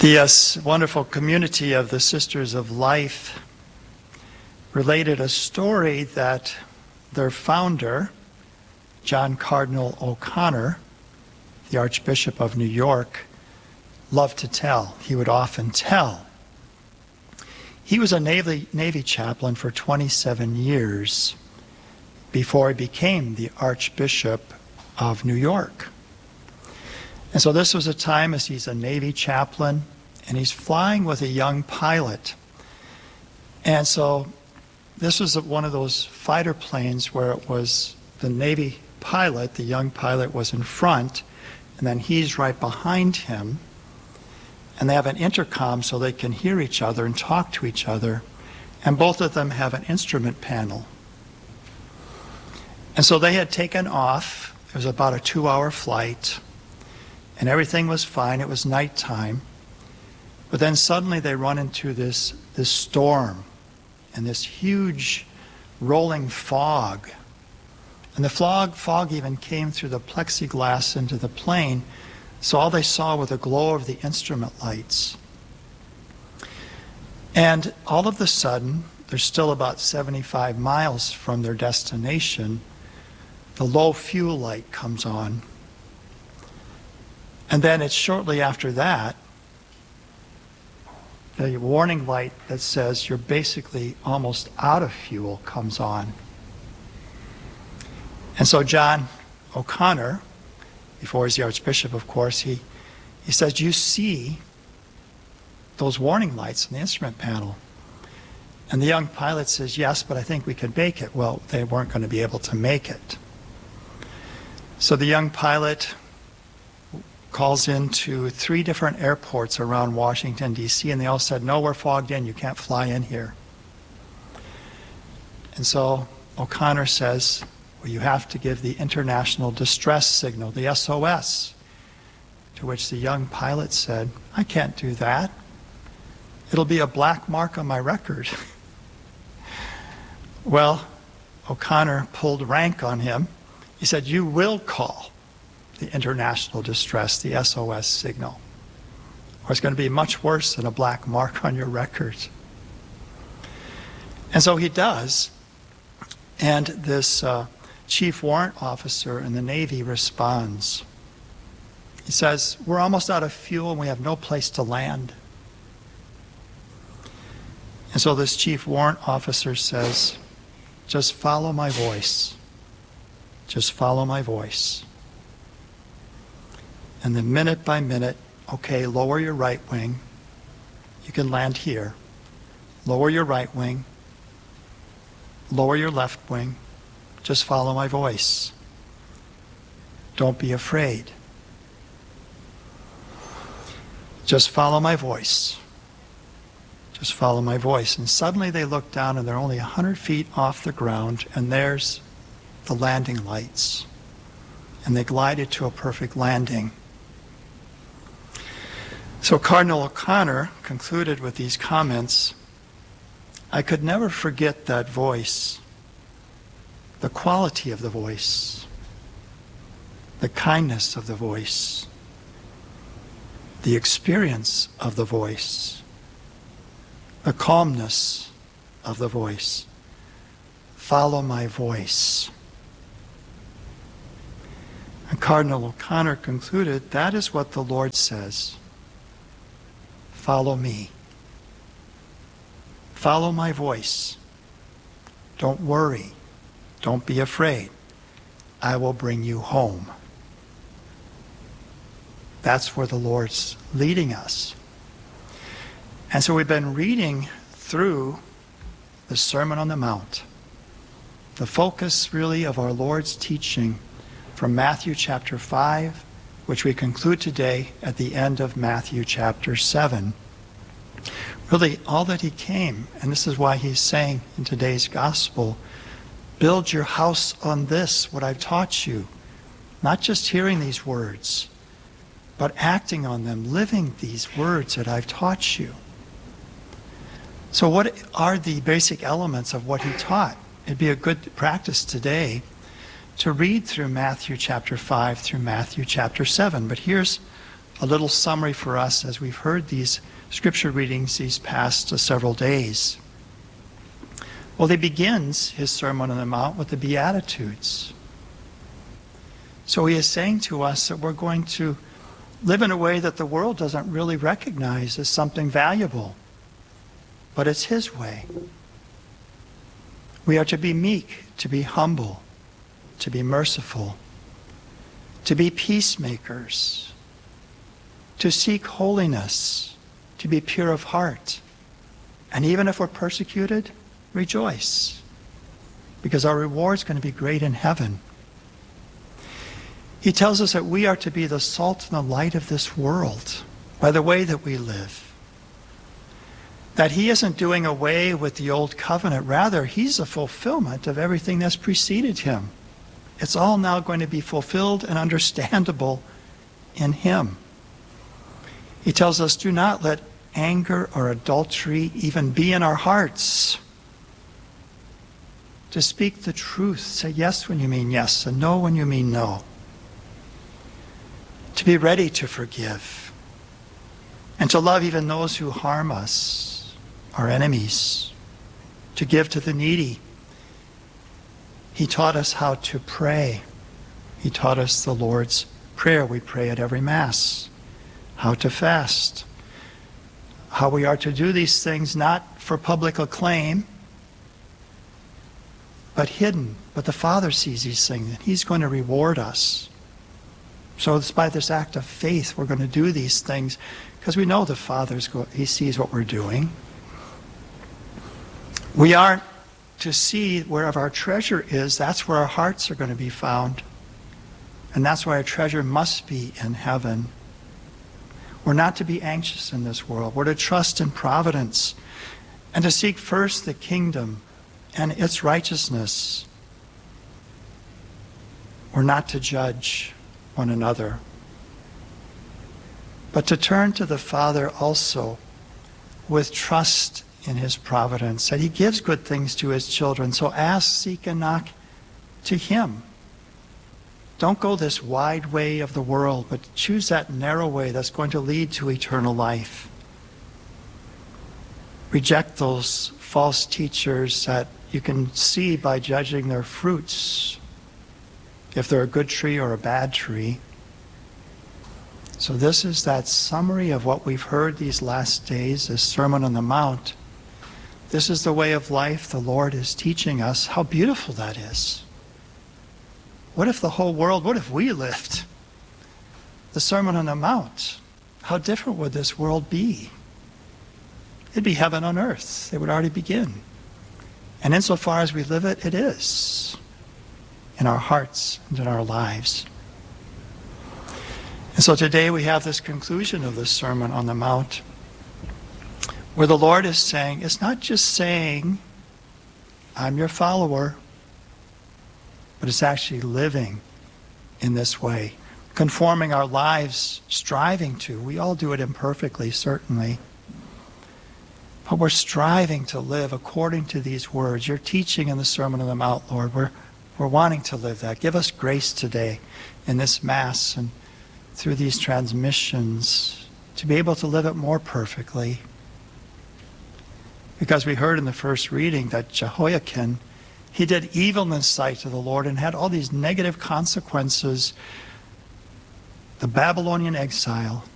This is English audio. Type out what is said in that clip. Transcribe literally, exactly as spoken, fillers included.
The uh, wonderful community of the Sisters of Life related a story that their founder, John Cardinal O'Connor, the Archbishop of New York, loved to tell. He would often tell. He was a Navy, Navy chaplain for twenty-seven years before he became the Archbishop of New York. And so this was a time as he's a Navy chaplain, and he's flying with a young pilot. And so this was one of those fighter planes where it was the Navy pilot, the young pilot was in front, and then he's right behind him. And they have an intercom so they can hear each other and talk to each other. And both of them have an instrument panel. And so they had taken off. It was about a two-hour flight. And everything was fine. It was nighttime. But then suddenly they run into this, this storm and this huge rolling fog. And the fog, fog even came through the plexiglass into the plane, so all they saw was the glow of the instrument lights. And all of a sudden, they're still about seventy-five miles from their destination, the low fuel light comes on. And then it's shortly after that, the warning light that says you're basically almost out of fuel comes on. And so John O'Connor, before he's the Archbishop, of course, he, he says, you see those warning lights in the instrument panel? And the young pilot says, yes, but I think we could make it. Well, they weren't going to be able to make it. So the young pilot calls into three different airports around Washington, D C, and they all said, no, we're fogged in, you can't fly in here. And so O'Connor says, well, you have to give the international distress signal, the S O S, to which the young pilot said, I can't do that. It'll be a black mark on my record. Well, O'Connor pulled rank on him. He said, you will call the international distress, the S O S signal, or it's going to be much worse than a black mark on your record. And so he does. And this uh, chief warrant officer in the Navy responds. He says, we're almost out of fuel and we have no place to land. And so this chief warrant officer says, just follow my voice. Just follow my voice. And then minute by minute, okay, lower your right wing. You can land here. Lower your right wing. Lower your left wing. Just follow my voice. Don't be afraid. Just follow my voice. Just follow my voice. And suddenly they look down and they're only one hundred feet off the ground, and there's the landing lights. And they glided to a perfect landing. So Cardinal O'Connor concluded with these comments, I could never forget that voice, the quality of the voice, the kindness of the voice, the experience of the voice, the calmness of the voice. Follow my voice. And Cardinal O'Connor concluded, that is what the Lord says. Follow me. Follow my voice. Don't worry. Don't be afraid. I will bring you home. That's where the Lord's leading us. And so we've been reading through the Sermon on the Mount, the focus really of our Lord's teaching from Matthew chapter five, which we conclude today at the end of Matthew chapter seven. Really, all that he came, and this is why he's saying in today's gospel, build your house on this, what I've taught you. Not just hearing these words, but acting on them, living these words that I've taught you. So what are the basic elements of what he taught? It'd be a good practice today to read through Matthew chapter five through Matthew chapter seven. But here's a little summary for us as we've heard these scripture readings these past uh, several days. Well, he begins his Sermon on the Mount with the Beatitudes. So he is saying to us that we're going to live in a way that the world doesn't really recognize as something valuable, but it's his way. We are to be meek, to be humble, to be merciful, to be peacemakers, to seek holiness, to be pure of heart. And even if we're persecuted, rejoice, because our reward is going to be great in heaven. He tells us that we are to be the salt and the light of this world by the way that we live. That he isn't doing away with the old covenant. Rather, he's a fulfillment of everything that's preceded him. It's all now going to be fulfilled and understandable in him. He tells us, do not let anger or adultery even be in our hearts. To speak the truth, say yes when you mean yes and no when you mean no. To be ready to forgive and to love even those who harm us, our enemies, to give to the needy. He taught us how to pray. He taught us the Lord's Prayer. We pray at every Mass. How to fast. How we are to do these things not for public acclaim, but hidden. But the Father sees these things, and he's going to reward us. So it's by this act of faith we're going to do these things, because we know the Father's go- he sees what we're doing. We are to see wherever our treasure is, that's where our hearts are going to be found. And that's why our treasure must be in heaven. We're not to be anxious in this world. We're to trust in providence and to seek first the kingdom and its righteousness. We're not to judge one another, but to turn to the Father also with trust in his providence, that he gives good things to his children. So ask, seek, and knock to him. Don't go this wide way of the world, but choose that narrow way that's going to lead to eternal life. Reject those false teachers that you can see by judging their fruits, if they're a good tree or a bad tree. So this is that summary of what we've heard these last days, this Sermon on the Mount. This is the way of life the Lord is teaching us. How beautiful that is. What if the whole world, what if we lived the Sermon on the Mount? How different would this world be? It'd be heaven on earth. It would already begin. And insofar as we live it, it is. In our hearts and in our lives. And so today we have this conclusion of the Sermon on the Mount, where the Lord is saying, it's not just saying, I'm your follower, but it's actually living in this way, conforming our lives, striving to. We all do it imperfectly, certainly. But we're striving to live according to these words. You're teaching in the Sermon on the Mount, Lord. We're, we're wanting to live that. Give us grace today in this Mass and through these transmissions to be able to live it more perfectly. Because we heard in the first reading that Jehoiakim, he did evil in the sight of the Lord and had all these negative consequences. The Babylonian exile,